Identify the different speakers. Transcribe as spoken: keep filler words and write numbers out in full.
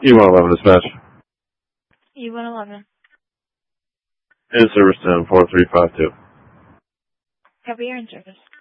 Speaker 1: E one eleven dispatch.
Speaker 2: E one eleven.
Speaker 1: In service ten four three five two.
Speaker 2: Copy, you're in service.